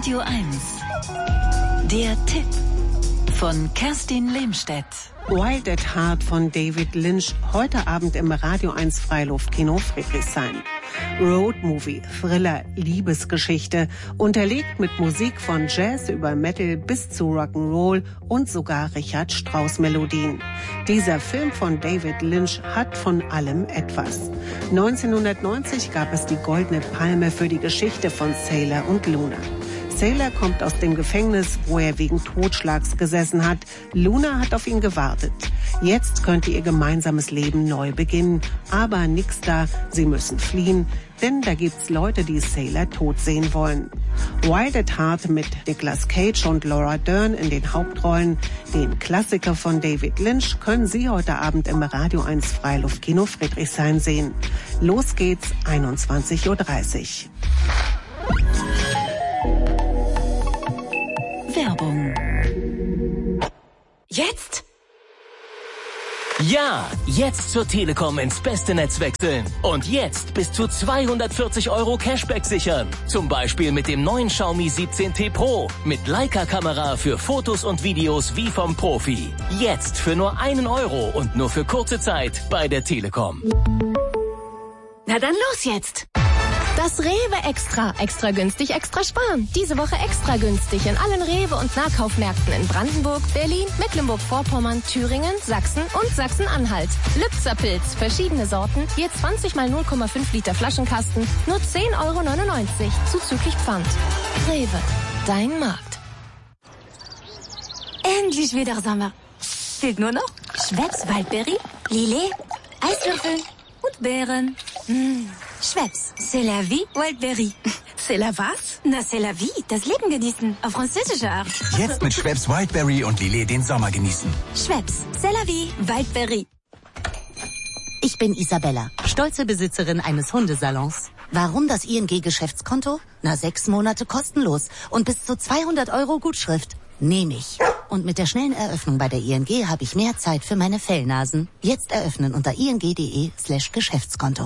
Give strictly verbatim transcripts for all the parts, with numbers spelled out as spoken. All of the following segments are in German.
Radio eins. Der Tipp von Kerstin Lehmstedt. Wild at Heart von David Lynch, heute Abend im Radio eins Freiluftkino Friedrichshain. Roadmovie, Thriller, Liebesgeschichte, unterlegt mit Musik von Jazz über Metal bis zu Rock'n'Roll und sogar Richard Strauss Melodien. Dieser Film von David Lynch hat von allem etwas. neunzehnhundertneunzig gab es die Goldene Palme für die Geschichte von Sailor und Luna. Sailor kommt aus dem Gefängnis, wo er wegen Totschlags gesessen hat. Luna hat auf ihn gewartet. Jetzt könnte ihr gemeinsames Leben neu beginnen. Aber nix da, sie müssen fliehen, denn da gibt's Leute, die Sailor tot sehen wollen. Wild at Heart mit Nicolas Cage und Laura Dern in den Hauptrollen. Den Klassiker von David Lynch können Sie heute Abend im Radio eins Freiluftkino Friedrichshain sehen. Los geht's, einundzwanzig Uhr dreißig. Werbung. Jetzt? Ja, jetzt zur Telekom ins beste Netz wechseln. Und jetzt bis zu zweihundertvierzig Euro Cashback sichern. Zum Beispiel mit dem neuen Xiaomi siebzehn T Pro. Mit Leica-Kamera für Fotos und Videos wie vom Profi. Jetzt für nur einen Euro und nur für kurze Zeit bei der Telekom. Na dann los jetzt! Das Rewe Extra. Extra günstig, extra sparen. Diese Woche extra günstig in allen Rewe- und Nahkaufmärkten in Brandenburg, Berlin, Mecklenburg-Vorpommern, Thüringen, Sachsen und Sachsen-Anhalt. Lübzer Pilz, verschiedene Sorten, je zwanzig mal null Komma fünf Liter Flaschenkasten, nur zehn Euro neunundneunzig, zuzüglich Pfand. Rewe, dein Markt. Endlich wieder Sommer. Fehlt nur noch Schweppes Waldbeere, Lillet, Eiswürfel und Beeren. Mmh. Schweppes, c'est la vie, Wildberry. C'est la was? Na, c'est la vie, das Leben genießen, auf französische Art. Jetzt mit Schweppes Wildberry und Lillet den Sommer genießen. Schweppes, c'est la vie, Wildberry. Ich bin Isabella, stolze Besitzerin eines Hundesalons. Warum das I N G-Geschäftskonto? Na, sechs Monate kostenlos und bis zu zweihundert Euro Gutschrift. Nehme ich. Und mit der schnellen Eröffnung bei der I N G habe ich mehr Zeit für meine Fellnasen. Jetzt eröffnen unter ing.de slash Geschäftskonto.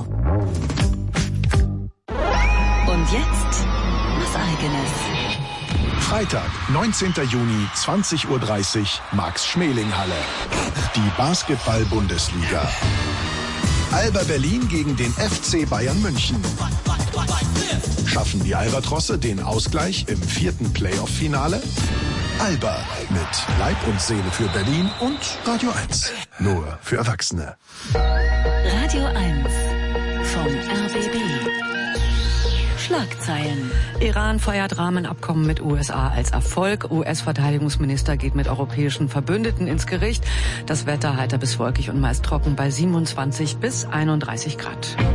Und jetzt was Eigenes. Freitag, neunzehnten Juni, zwanzig Uhr dreißig, Max-Schmeling-Halle. Die Basketball-Bundesliga. Alba Berlin gegen den F C Bayern München. Schaffen die Albatrosse den Ausgleich im vierten Playoff-Finale? Alba mit Leib und Seele für Berlin und Radio eins. Nur für Erwachsene. Radio eins vom R B B. Schlagzeilen. Iran feiert Rahmenabkommen mit U S A als Erfolg. U S-Verteidigungsminister geht mit europäischen Verbündeten ins Gericht. Das Wetter heiter bis wolkig und meist trocken bei siebenundzwanzig bis einunddreißig Grad.